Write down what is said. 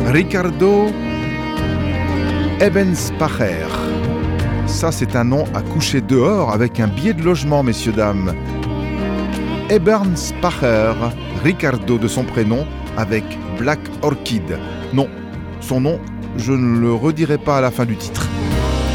Ricardo Ebenspacher. Ça, c'est un nom à coucher dehors avec un billet de logement, messieurs, dames. Ebenspacher, Ricardo de son prénom, avec Black Orchid. Non, son nom, je ne le redirai pas à la fin du titre.